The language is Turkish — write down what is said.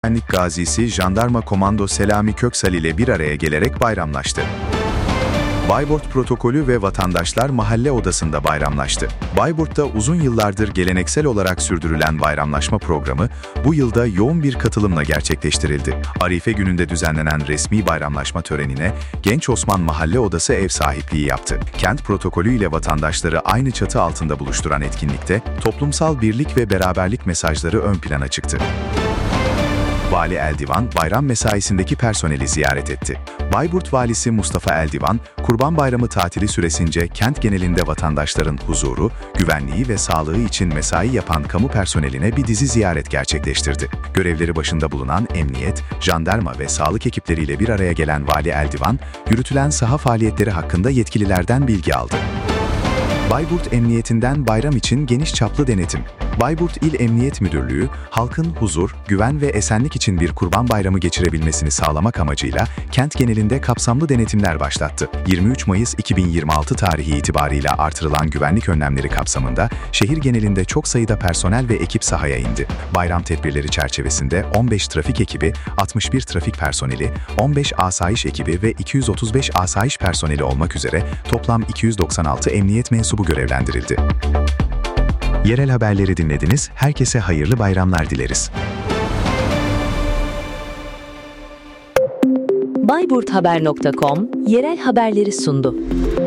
Güvenlik gazisi Jandarma Komando Selami Köksal ile bir araya gelerek bayramlaştı. Bayburt protokolü ve vatandaşlar mahalle odasında bayramlaştı. Bayburt'ta uzun yıllardır geleneksel olarak sürdürülen bayramlaşma programı bu yılda yoğun bir katılımla gerçekleştirildi. Arife gününde düzenlenen resmi bayramlaşma törenine Genç Osman Mahalle Odası ev sahipliği yaptı. Kent protokolü ile vatandaşları aynı çatı altında buluşturan etkinlikte toplumsal birlik ve beraberlik mesajları ön plana çıktı. Vali Eldivan, bayram mesaisindeki personeli ziyaret etti. Bayburt Valisi Mustafa Eldivan, Kurban Bayramı tatili süresince kent genelinde vatandaşların huzuru, güvenliği ve sağlığı için mesai yapan kamu personeline bir dizi ziyaret gerçekleştirdi. Görevleri başında bulunan emniyet, jandarma ve sağlık ekipleriyle bir araya gelen Vali Eldivan, yürütülen saha faaliyetleri hakkında yetkililerden bilgi aldı. Bayburt Emniyetinden bayram için geniş çaplı denetim. Bayburt İl Emniyet Müdürlüğü, halkın huzur, güven ve esenlik için bir Kurban Bayramı geçirebilmesini sağlamak amacıyla kent genelinde kapsamlı denetimler başlattı. 23 Mayıs 2026 tarihi itibarıyla artırılan güvenlik önlemleri kapsamında şehir genelinde çok sayıda personel ve ekip sahaya indi. Bayram tedbirleri çerçevesinde 15 trafik ekibi, 61 trafik personeli, 15 asayiş ekibi ve 235 asayiş personeli olmak üzere toplam 296 emniyet mensubu görevlendirildi. Yerel haberleri dinlediniz. Herkese hayırlı bayramlar dileriz. Bayburthaber.com yerel haberleri sundu.